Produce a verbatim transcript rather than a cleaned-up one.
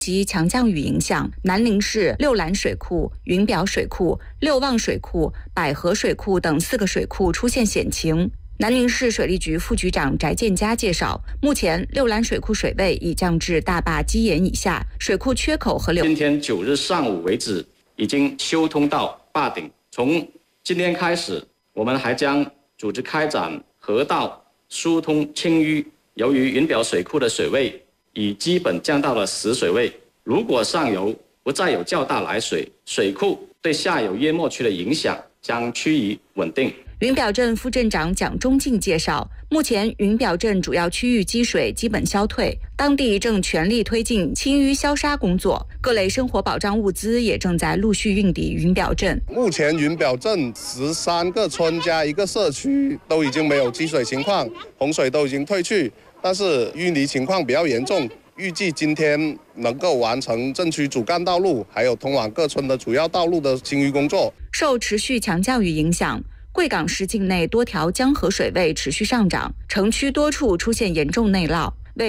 及强降雨影响，南宁市六兰水库、云表水库、六旺水库、百合水库等四个水库出现险情。南宁市水利局副局长翟建佳介绍，目前六兰水库水位已降至大坝基岩以下，水库缺口和流。 今天九日上午为止，已经修通到坝顶。从今天开始，我们还将组织开展河道疏通清淤。由于云表水库的水位已基本降到了死水位，如果上游不再有较大来水，水库对下游淹没区的影响将趋于稳定。 云表镇副镇长蒋忠进介绍，目前云表镇主要区域积水基本消退，当地正全力推进清淤消杀工作，各类生活保障物资也正在陆续运抵云表镇。 目前云表镇十三个村加一个社区都已经没有积水情况，洪水都已经退去，但是淤泥情况比较严重。预计今天能够完成镇区主干道路还有通往各村的主要道路的清淤工作。 受持续强降雨影响，贵港市境内多条江河水位持续上涨，城区多处出现严重内涝。